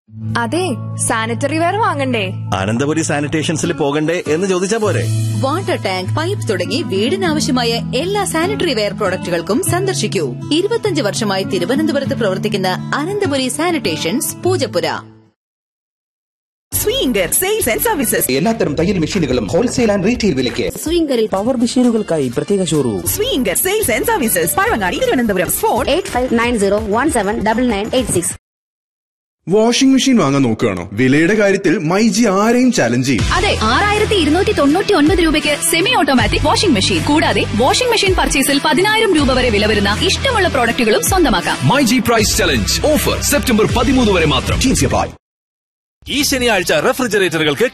അതെ, sanitary ware വാങ്ങണ്ടേ? അനന്തപുരി സാനിറ്റേഷൻസിൽ പോകണ്ടേ എന്ന് ചോദിച്ചാ പോരെ? വാട്ടർ ടാങ്ക്, പൈപ്പ് തുടങ്ങി വീടിനാവശ്യമായ എല്ലാ സാനിറ്ററി വെയർ പ്രോഡക്റ്റുകൾക്കും സന്ദർശിക്കൂ. 25 വർഷമായി തിരുവനന്തപുരത്ത് പ്രവർത്തിക്കുന്ന Ananthapuri sanitations, Poojappura. Swinger sales and services. എല്ലാത്തരം തയ്യൽ മെഷീനുകളും ഹോൾസെയിൽ ആൻഡ് റീറ്റെയിൽ വിലയ്ക്ക്. സ്വിംഗറിൽ പവർ മെഷീനുകൾക്കായി പ്രത്യേക showroom. Swinger sales and services, Pazhavangadi, Thiruvananthapuram. Phone 8590179986. Washing machine വാങ്ങാൻ നോക്കുകയാണോ? വിലയുടെ കാര്യത്തിൽ മൈജി ആരെയും ചാലഞ്ച് ചെയ്യും. അതെ, 6299 രൂപയ്ക്ക് സെമി ഓട്ടോമാറ്റിക് വാഷിംഗ് മെഷീൻ. കൂടാതെ വാഷിംഗ് മെഷീൻ പർച്ചേസിൽ 10,000 രൂപ വരെ വില വരുന്ന ഇഷ്ടമുള്ള പ്രോഡക്റ്റുകളും സ്വന്തമാക്കാം. MyG price challenge offer September 13 വരെ മാത്രം. ഈ ശനിയാഴ്ച റെഫ്രിജറേറ്ററുകൾക്ക്